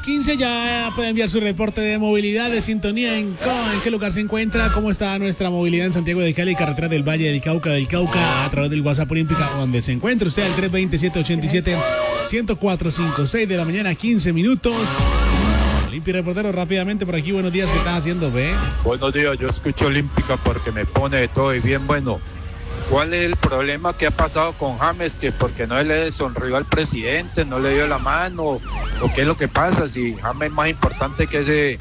2:15, ya puede enviar su reporte de movilidad, de sintonía en qué lugar se encuentra, cómo está nuestra movilidad en Santiago de Cali, carretera del Valle del Cauca, a través del WhatsApp Olímpica, donde se encuentre usted al 320-787-1045, 6 de la mañana, 15 minutos. Limpi reportero, rápidamente por aquí, buenos días, ¿qué estás haciendo, ve? Buenos días, yo escucho Olímpica porque me pone de todo y bien bueno. ¿Cuál es el problema que ha pasado con James? Que porque no le sonrió al presidente, no le dio la mano, o qué es lo que pasa, si James es más importante que ese,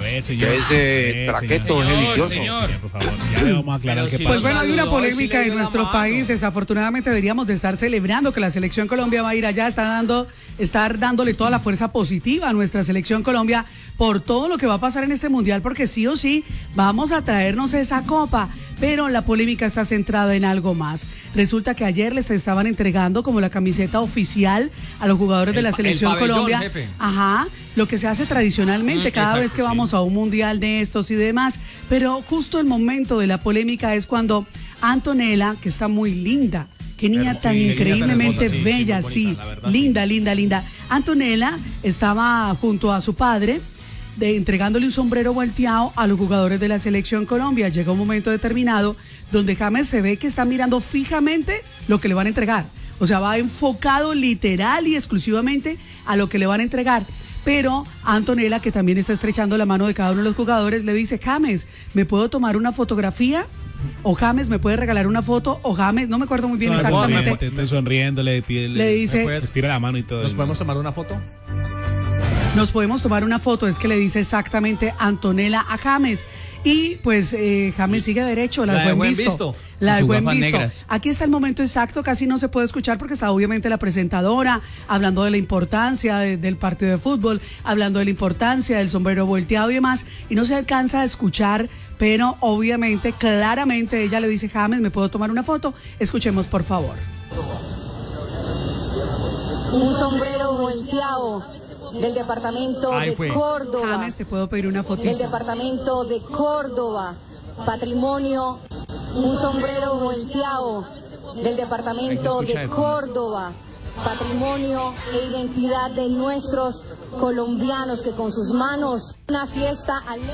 traqueto delicioso. Señor, por favor, ya le vamos a aclarar qué pasa. Pues bueno, hay una polémica en nuestro país, desafortunadamente deberíamos de estar celebrando que la selección Colombia va a ir allá, estar dándole toda la fuerza positiva a nuestra selección Colombia por todo lo que va a pasar en este mundial, porque sí o sí vamos a traernos esa copa. Pero la polémica está centrada en algo más. Resulta que ayer les estaban entregando como la camiseta oficial a los jugadores de la selección Colombia. Jefe. Ajá, lo que se hace tradicionalmente cada vez que vamos a un mundial de estos y demás. Pero justo el momento de la polémica es cuando Antonella, que está muy linda, qué niña tan increíblemente bella, sí, linda. Antonella estaba junto a su padre, entregándole un sombrero volteado a los jugadores de la selección Colombia. Llega un momento determinado donde James se ve que está mirando fijamente lo que le van a entregar. O sea, va enfocado literal y exclusivamente a lo que le van a entregar. Pero Antonella, que también está estrechando la mano de cada uno de los jugadores, le dice: James, ¿me puedo tomar una fotografía? O James, ¿me puede regalar una foto? O James, no me acuerdo muy bien exactamente. Te estoy sonriendo, le dice, estira la mano y todo. ¿Nos podemos tomar una foto? Nos podemos tomar una foto, es que le dice exactamente Antonella a James. Y pues James sigue derecho, la de buen visto. La de buen visto. Aquí está el momento exacto, casi no se puede escuchar porque está obviamente la presentadora hablando de la importancia del partido de fútbol, hablando de la importancia del sombrero volteado y demás, y no se alcanza a escuchar, pero obviamente, claramente ella le dice: James, ¿me puedo tomar una foto? Escuchemos, por favor. Un sombrero volteado del departamento de Córdoba. James, ¿te puedo pedir una fotito? Del departamento de Córdoba, patrimonio, un sombrero volteado del departamento de Córdoba, patrimonio e identidad de nuestros colombianos, que con sus manos una fiesta alegre.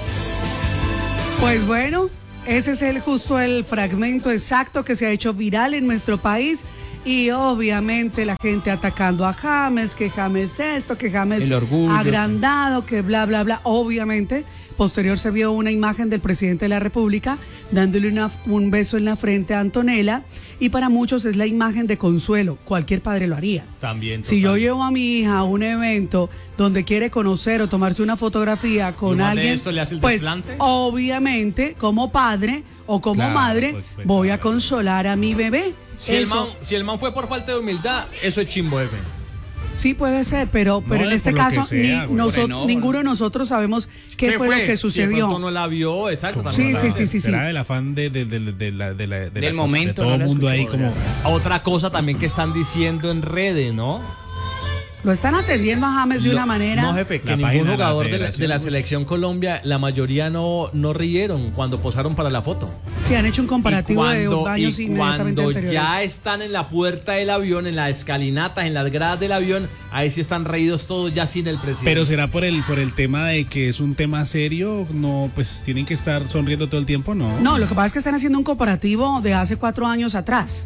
Pues bueno, ese es justo el fragmento exacto que se ha hecho viral en nuestro país. Y obviamente la gente atacando a James, que James esto, que James agrandado, que bla, bla, bla. Obviamente, posterior se vio una imagen del presidente de la República dándole un beso en la frente a Antonella, y para muchos es la imagen de consuelo. Cualquier padre lo haría. También. Si yo llevo a mi hija a un evento donde quiere conocer o tomarse una fotografía con alguien, pues obviamente como padre o como madre voy a consolar a mi bebé. Si el man fue por falta de humildad, eso es chimbo, jefe. Sí puede ser, pero en este caso ninguno de nosotros sabemos qué fue lo que sucedió. Si no la vio, exacto. Sí. Será del afán del momento. De todo el mundo ahí como... Otra cosa también que están diciendo en redes, ¿no? Lo están atendiendo a James de una manera... No, jefe, que ningún jugador de la selección Colombia, la mayoría no rieron cuando posaron para la foto. Sí, han hecho un comparativo de años inmediatamente anteriores. Cuando ya están en la puerta del avión, en las escalinatas, en las gradas del avión, ahí sí están reídos todos ya sin el presidente. Pero será por el tema de que es un tema serio, no, pues tienen que estar sonriendo todo el tiempo, ¿no? No, lo que pasa es que están haciendo un comparativo de hace 4 años atrás.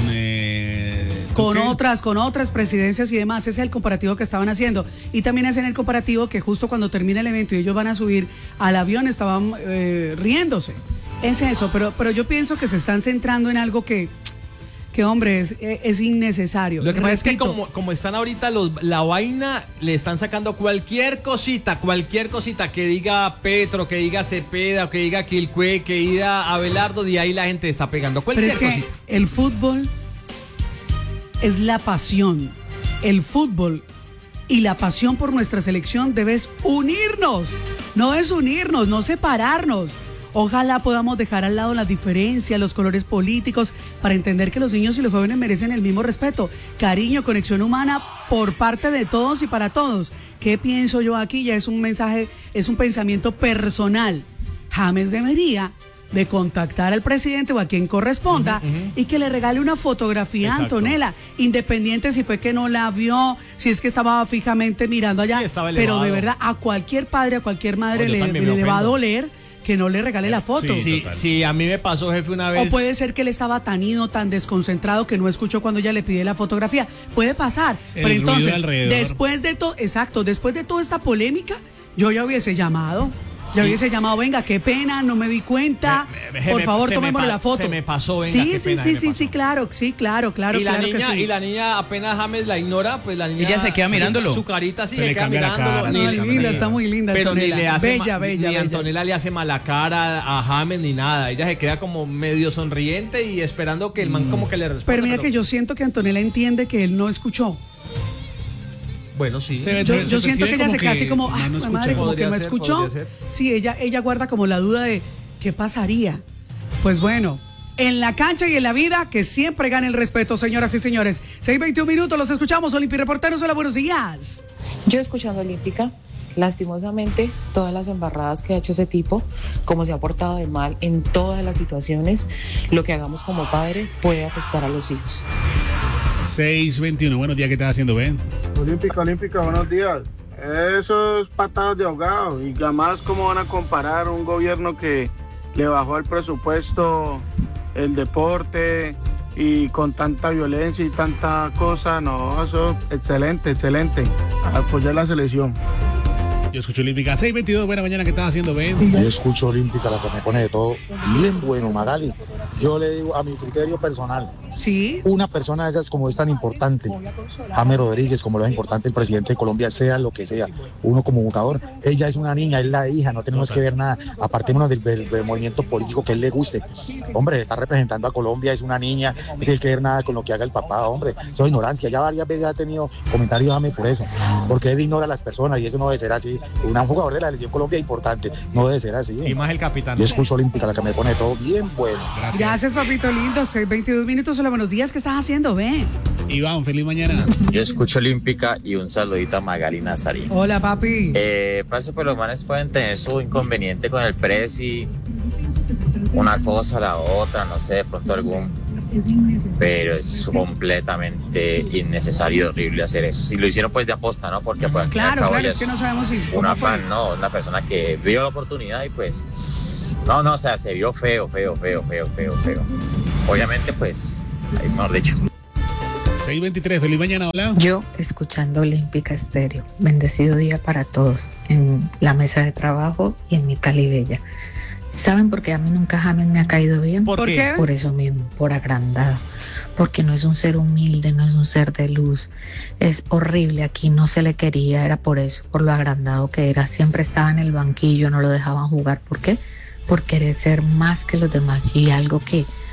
Con otras presidencias y demás. Ese es el comparativo que estaban haciendo. Y también hacen el comparativo que justo cuando termina el evento y ellos van a subir al avión estaban riéndose. Es eso, pero yo pienso que se están centrando en algo que hombre, es innecesario. Lo que pasa es que como están ahorita la vaina, le están sacando cualquier cosita que diga Petro, que diga Cepeda, que diga Quilcue, que diga Abelardo, de ahí la gente está pegando cualquier cosita. Pero es que el fútbol es la pasión. El fútbol y la pasión por nuestra selección debes unirnos, no separarnos. Ojalá podamos dejar al lado las diferencias, los colores políticos, para entender que los niños y los jóvenes merecen el mismo respeto, cariño, conexión humana por parte de todos y para todos. ¿Qué pienso yo aquí? Ya es un mensaje, es un pensamiento personal. James debería de contactar al presidente o a quien corresponda y que le regale una fotografía a Antonella, independiente si fue que no la vio, si es que estaba fijamente mirando allá, pero elevado. de verdad a cualquier padre, a cualquier madre Yo también me le va a ofendo. doler que no le regale la foto. Sí, a mí me pasó, jefe, una vez. O puede ser que él estaba tan ido, tan desconcentrado que no escuchó cuando ella le pide la fotografía. Puede pasar. Pero ruido entonces, alrededor. después de toda esta polémica, yo ya hubiese llamado. Venga, qué pena, no me di cuenta. Por favor, tomémosle la foto. Se me pasó, venga, sí, qué sí, pena, sí, se me sí, pasó. sí, claro, Y la claro niña, que sí. y la niña apenas James la ignora, pues la niña. Ella se queda mirándolo. Su carita sí Se se le queda cambia la mirándolo. cara, No, se le cambia linda, la está muy linda. Pero ni Antonella. le hace bella, bella, ni bella. Antonella le hace mala cara a James ni nada. Ella se queda como medio sonriente y esperando que el man como que le responda. Pero mira que yo siento que Antonella entiende que él no escuchó. Bueno, sí. Yo siento que ella se queda así como, no madre, escuchó. como que Podría no ser, escuchó. podría ser. Sí, ella guarda como la duda de qué pasaría. Pues bueno, en la cancha y en la vida, que siempre gane el respeto, señoras y señores. 6:21 minutos, los escuchamos, Olimpi Reporteros, hola, buenos días. Yo escuchando Olímpica, lastimosamente, todas las embarradas que ha hecho ese tipo, como se ha portado de mal en todas las situaciones, lo que hagamos como padre puede afectar a los hijos. 6:21, buenos días, ¿qué estás haciendo, Ben? Olímpica, buenos días. Eso es patadas de ahogado y jamás cómo van a comparar un gobierno que le bajó el presupuesto, el deporte y con tanta violencia y tanta cosa. No, eso excelente, apoyar la selección. Yo escucho Olímpica. 6:22, buena mañana, ¿qué estás haciendo, Ben? Yo escucho Olímpica, la que me pone de todo bien bueno, Magali. Yo le digo a mi criterio personal, Sí. una persona de esas como es tan importante, James Rodríguez, como lo es importante el presidente de Colombia, sea lo que sea, uno como jugador, ella es una niña, es la hija, no tenemos que ver nada, apartémonos del movimiento político que él le guste. Hombre, está representando a Colombia, es una niña, no tiene que ver nada con lo que haga el papá, hombre, eso es ignorancia. Ya varias veces ha tenido comentarios James por eso, porque él ignora a las personas y eso no debe ser así. Un jugador de la selección Colombia importante, no debe ser así. Y más el capitán. Yo escucho Olímpica, la que me pone de todo bien bueno. Gracias, papito lindo. 6:22 minutos, hola, buenos días, ¿qué estás haciendo, Ben? Iván, feliz mañana. Yo escucho Olímpica y un saludito a Magali Nazarín. Hola, papi. Pasa, pues los manes pueden tener su inconveniente con el presi, una cosa, la otra, no sé, de pronto algún, pero es completamente innecesario y horrible hacer eso. Si lo hicieron pues de aposta, ¿no? Porque pues al fin y al Claro, cabo claro, ella es que no sabemos si un cómo fue. afán, ¿no? Una persona que vio la oportunidad y pues, no, o sea, se vio feo. Obviamente pues, ahí mejor dicho. 6:23, feliz mañana, hola. Yo escuchando Olímpica Estéreo. Bendecido día para todos en la mesa de trabajo y en mi Cali Bella. ¿Saben por qué a mí nunca James me ha caído bien? ¿Por qué? Por eso mismo, por agrandado. Porque no es un ser humilde, no es un ser de luz. Es horrible, aquí no se le quería, era por eso, por lo agrandado que era. Siempre estaba en el banquillo, no lo dejaban jugar. ¿Por qué? Por querer ser más que los demás y algo que